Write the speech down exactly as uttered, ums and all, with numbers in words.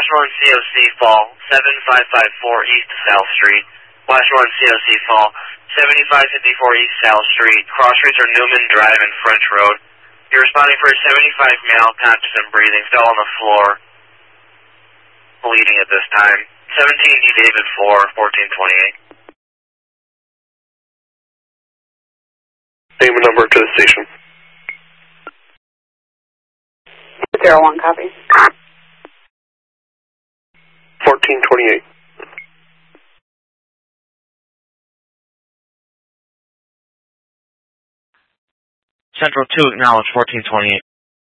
Washburn C O C Fall, seven five five four East South Street. Washburn C O C Fall, seventy-five fifty-four East South Street. Cross streets are Newman Drive and French Road. You're responding for a seventy-five male, conscious and breathing, fell on the floor, bleeding at this time. seventeen D David four, fourteen twenty-eight. Name and number to the station. Zero one, copy. fourteen twenty-eight. Central two, acknowledge fourteen twenty-eight.